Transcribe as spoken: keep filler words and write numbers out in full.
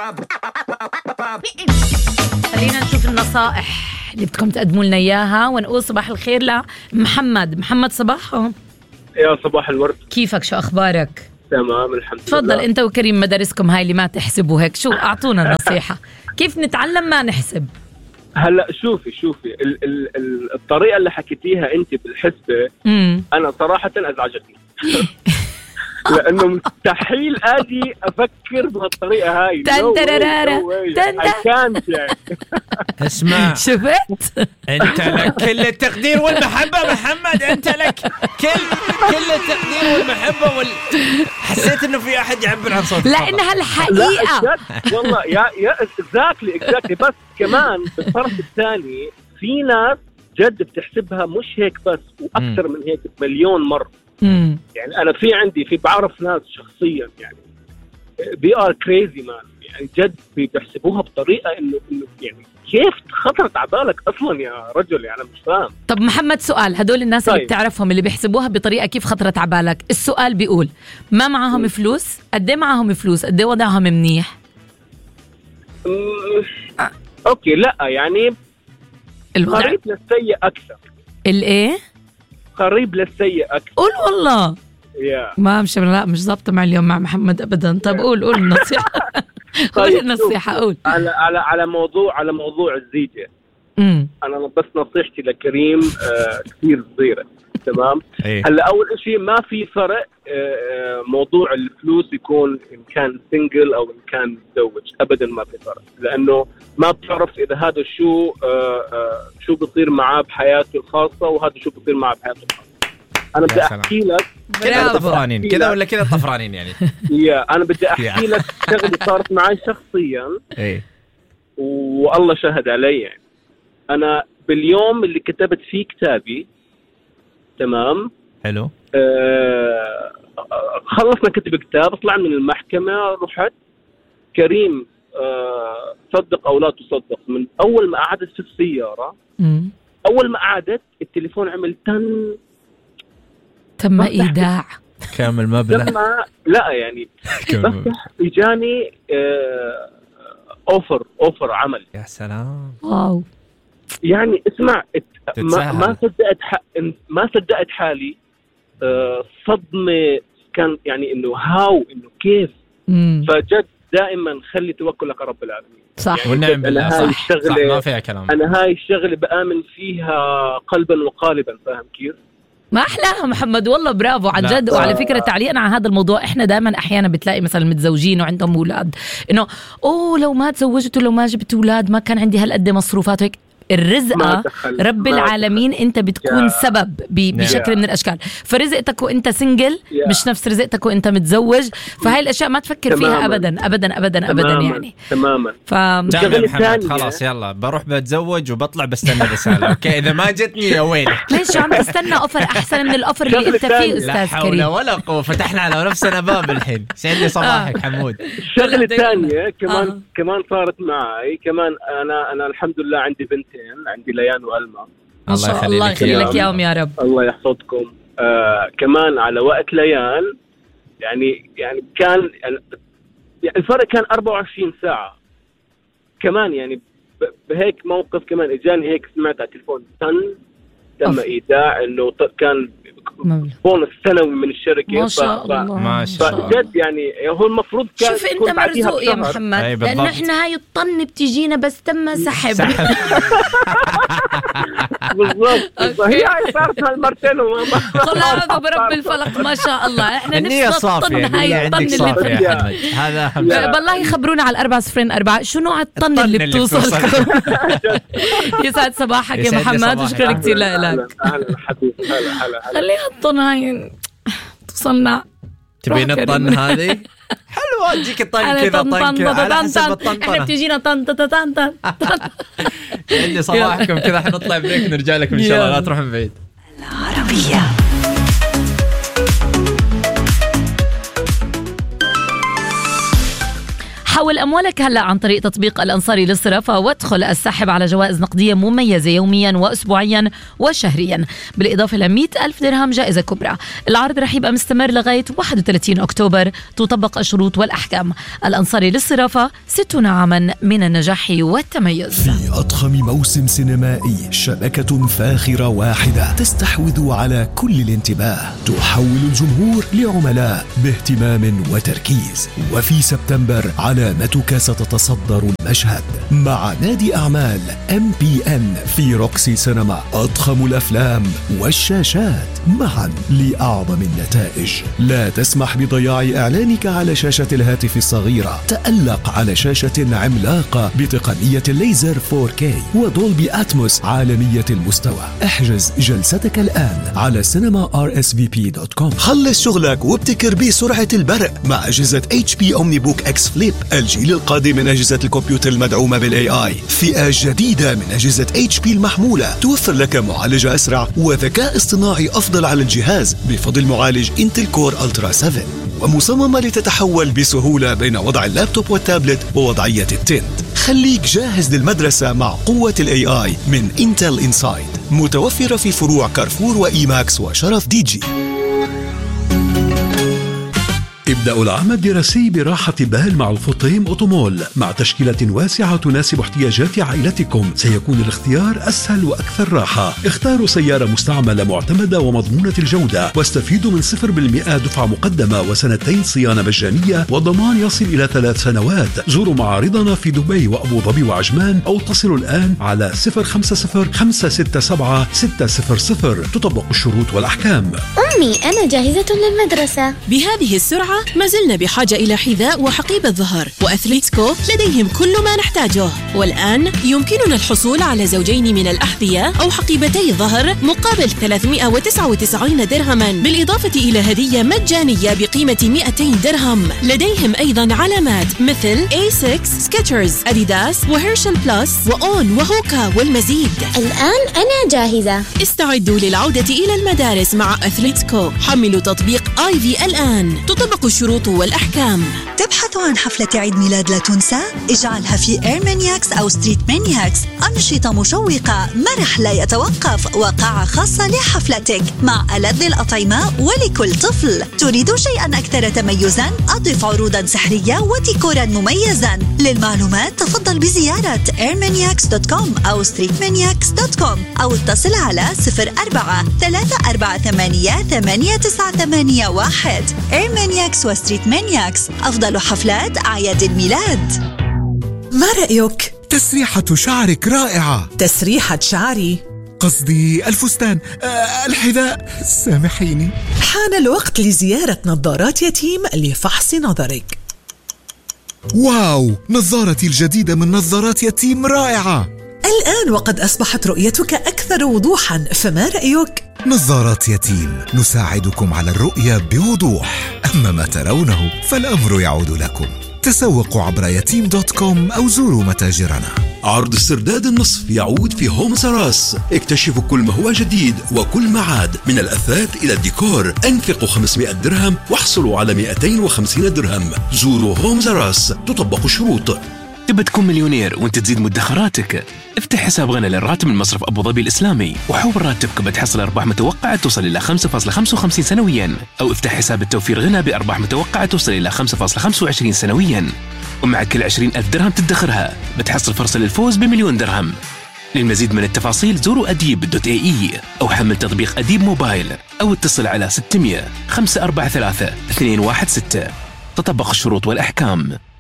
خلينا نشوف النصائح اللي بدكم تقدموا لنا إياها ونقول صباح الخير لمحمد. محمد صباحه. يا صباح الورد. كيفك؟ شو أخبارك؟ تمام الحمد لله. تفضل أنت وكريم مدارسكم هاي اللي ما تحسبوا هيك، شو أعطونا نصيحة كيف نتعلم ما نحسب. هلا شوفي شوفي ال ال ال الطريقة اللي حكيتيها أنت بالحسبة مم. أنا صراحة أزعجتني لأنه مستحيل أجي أفكر بهالطريقة هاي. تنترارارا تنتر. اسمع شفت أنت لك كل التقدير والمحبة محمد، أنت لك كل كل التقدير والمحبة وال... حسيت إنه في أحد يعبر عن صوتك لأنها الحقيقة. لا والله يا يا exactly exactly. بس كمان بالطرف الثاني في ناس جد بتحسبها مش هيك بس وأكثر من هيك مليون مرة. مم. يعني أنا في عندي في بعرف ناس شخصيا يعني they are crazy man، يعني جد بيحسبوها بطريقة إنه إنه يعني كيف خطرت على بالك أصلا يا رجل؟ يعني أنا مش فاهم. طب محمد سؤال، هدول الناس طيب. اللي بتعرفهم اللي بيحسبوها بطريقة كيف خطرت على بالك، السؤال بيقول ما معهم م. فلوس؟ قدي معهم فلوس؟ قدي وضعهم منيح؟ أه. أوكي لا يعني الوضع قريب للسيء أكثر. الإيه؟ قريب للسيء أكثر. قول والله yeah. ما مش لا مش ضابطة مع اليوم مع محمد أبدا. طب قول قول النصيحة. قول النصيحة قول. على على على موضوع على موضوع الزيجة. امم أنا بس نصيحتي لكريم آه كثير صغيرة تمام. هلا أول شيء ما في فرق آه موضوع الفلوس يكون إن كان سنجل أو إن كان متزوج، أبدا ما في فرق، لأنه ما بتعرف إذا هذا شو آه آه شو بصير معاه بحياته الخاصة وهذا شو بصير معاه بحياته الخاصة. أنا بدي أحكي لك كذا طفرانين كذا ولا كذا طفرانين يعني. يا أنا بدي أحكي لك شغلة صارت معي شخصيا والله شهد علي. يعني أنا باليوم اللي كتبت فيه كتابي تمام حلو آه خلصنا كتب كتاب، طلع من المحكمة، رحت كريم آه صدق أو لا تصدق، من أول ما قعدت في السيارة مم. أول ما قعدت التليفون عمل تن تم إيداع كامل مبلغ. لا يعني بفتح إجاني آه أوفر أوفر عمل. يا سلام واو. يعني اسمع ما, ما صدقت ما صدقت حالي. آه صدمة كان يعني إنه هاو إنه كيف. مم. فجد دائما خلي توكلك على رب العالمين. صح يعني والنعم بالله. صح, صح ما فيها كلام. أنا هاي الشغلة بآمن فيها قلبا وقالبا، فاهم كيف؟ ما أحلاها محمد والله برافو عن جد. وعلى فكرة تعليقنا على هذا الموضوع، إحنا دائما أحيانا بتلاقي مثلا متزوجين وعندهم أولاد إنه أوه لو ما تزوجت ولو ما جبت أولاد ما كان عندي هالقد مصروفات هيك. الرزقة رب العالمين انت بتكون سبب بشكل من الاشكال. فرزقتك وانت سنجل مش نفس رزقتك وانت متزوج، فهاي الاشياء ما تفكر فيها ابدا ابدا ابدا ابدا يعني تماما. محمد خلاص يلا بروح بتزوج وبطلع بستنى رسالة. اوكي اذا ما جتني يا ويلي. ليش عم تستنى اوفر احسن من الاوفر اللي انت فيه استاذ كريم؟ لا حول ولا قوة، فتحنا على نفسنا باب الحين. سعدني صباحك حمود. الشغلة الثانية كمان آه. كمان صارت معي كمان. انا انا الحمد لله عندي بنتين، عندي ليان وألما. الله يخلي الله يخلي لك ياهم يا رب. الله يحفظكم. آه كمان على وقت ليان يعني يعني كان يعني الفرق كان أربعة وعشرين ساعة كمان. يعني بهيك موقف كمان اجاني هيك سمعت على التليفون تن تم ايداع انه كان بونص سنوي من الشركه. ما شاء الله ما شاء الله. فجد يعني هو المفروض كان شوف انت مرزوق يا محمد، لانه احنا هاي الطن بتجينا بس تم سحب. بالضبط هي صارت هالمرتين وما خلاص برب الفلق ما شاء الله. احنا نفسنا الطن هاي الطن اللي هذا بالله خبرونا على أربعة صفرين أربعة شو نوع الطن اللي بتوصل. يسعد صباحك يا محمد وشكرا كثير لك. اهلا حبيبي. هلا هلا خليها الطن هاي توصلنا. تبين الطن هذه حلوة تجيك الطن كذا طن كذا على حسب الطن. احنا بتجينا طن طن طن طن. عندي صباحكم كذا حنطلع بريك نرجع لكم ان شاء الله. لا تروحون بعيد. العربية حول أموالك هلأ عن طريق تطبيق الأنصاري للصرافة وادخل السحب على جوائز نقدية مميزة يوميا وأسبوعيا وشهريا، بالإضافة ل مئة ألف درهم جائزة كبرى. العرض رح يبقى مستمر لغاية واحد وثلاثين أكتوبر. تطبق الشروط والأحكام. الأنصاري للصرافة ستون عاما من النجاح والتميز. في أضخم موسم سينمائي، شبكة فاخرة واحدة تستحوذ على كل الانتباه، تحول الجمهور لعملاء باهتمام وتركيز. وفي سبتمبر علامتك ستتصدر المشهد مع نادي أعمال إم بي إن في روكسي سينما. أضخم الأفلام والشاشات معا لأعظم النتائج. لا تسمح بضياع إعلانك على شاشة الهاتف الصغيرة. تألق على شاشة عملاقة بتقنية الليزر فور كي ودولبي أتموس عالمية المستوى. احجز جلستك الآن على سينما آر إس في بي دوت كوم. خلص شغلك وابتكر بسرعة البرق مع أجهزة إتش بي أومني بوك إكس فليب، الجيل القادم من أجهزة الكمبيوتر المدعومة بالاي اي. فئة جديدة من أجهزة إتش بي المحمولة توفر لك معالجة أسرع وذكاء اصطناعي أفضل على الجهاز بفضل معالج انتل كور ألترا سبعة، ومصممة لتتحول بسهولة بين وضع اللابتوب والتابلت ووضعية التنت. خليك جاهز للمدرسة مع قوة الاي اي من انتل انسايد، متوفرة في فروع كارفور وإيماكس وشرف دي جي. ابدأوا العام الدراسي براحة بال مع الفطيم أوتومول. مع تشكيلة واسعة تناسب احتياجات عائلتكم، سيكون الاختيار أسهل وأكثر راحة. اختاروا سيارة مستعملة معتمدة ومضمونة الجودة، واستفيدوا من صفر بالمئة دفعة مقدمة وسنتين صيانة مجانية وضمان يصل إلى ثلاث سنوات. زوروا معارضنا في دبي وأبو ظبي وعجمان، أو اتصلوا الآن على صفر خمسة صفر خمسة ستة سبعة ستة صفر صفر. تطبق الشروط والأحكام. أمي أنا جاهزة للمدرسة. بهذه السرعة ما زلنا بحاجة إلى حذاء وحقيبة ظهر، وأثليتسكو لديهم كل ما نحتاجه. والآن يمكننا الحصول على زوجين من الأحذية أو حقيبتي ظهر مقابل ثلاثمئة وتسعة وتسعين درهما، بالإضافة إلى هدية مجانية بقيمة مئتين درهم. لديهم أيضا علامات مثل إيه ستة، سكيتشرز، أديداس، وهيرشل بلس، وأون، وهوكا، والمزيد. الآن أنا جاهزة. استعدوا للعودة إلى المدارس مع أثليتسكو. حملوا تطبيق آي في الآن. تطبق الشروط والأحكام. تبحث عن حفلة عيد ميلاد لا تنسى؟ اجعلها في إيرمانياكس أو ستريت مانياكس. أنشطة مشوقة، مرح لا يتوقف، وقاعة خاصة لحفلتك مع ألذ الأطعمة ولكل طفل. تريد شيئا أكثر تميزا؟ أضف عروضا سحرية وديكورا مميزا. للمعلومات تفضل بزيارة إيرمانياكس دوت كوم أو ستريت مانياكس دوت كوم، أو اتصل على صفر أربعة ثلاثة أربعة ثمانية ثمانية تسعة ثمانية واحد. إيرمانياكس وستريت مانياكس، أفضل حفلات أعياد الميلاد. ما رأيك؟ تسريحة شعرك رائعة. تسريحة شعري؟ قصدي الفستان، أه الحذاء، سامحيني. حان الوقت لزيارة نظارات يتيم لفحص نظرك. واو، نظارتي الجديدة من نظارات يتيم رائعة. الآن وقد أصبحت رؤيتك أكثر وضوحا، فما رأيك؟ نظارات يتيم، نساعدكم على الرؤية بوضوح. أما ما ترونه فالأمر يعود لكم. تسوقوا عبر يتيم دوت كوم أو زوروا متاجرنا. عرض استرداد النصف يعود في هوم سراس. اكتشفوا كل ما هو جديد وكل ما عاد، من الأثاث إلى الديكور. انفقوا خمسمئة درهم واحصلوا على مئتين وخمسين درهم. زوروا هوم سراس. تطبق الشروط. تبى تكون مليونير وانت تزيد مدخراتك؟ افتح حساب غنى للراتب من مصرف أبو ظبي الإسلامي، وحول راتبك بتحصل أرباح متوقعة توصل إلى خمسة فاصلة خمسة وخمسين سنويا، أو افتح حساب التوفير غنى بأرباح متوقعة توصل إلى خمسة فاصلة خمسة وعشرين سنويا، ومع كل عشرين ألف درهم تدخرها بتحصل فرصة للفوز بمليون درهم. للمزيد من التفاصيل زوروا أديب دوت إيه إي أو حمل تطبيق أديب موبايل، أو اتصل على ستمئة خمسة أربعة ثلاثة اثنين واحد ستة. تطبق الشروط والأحكام.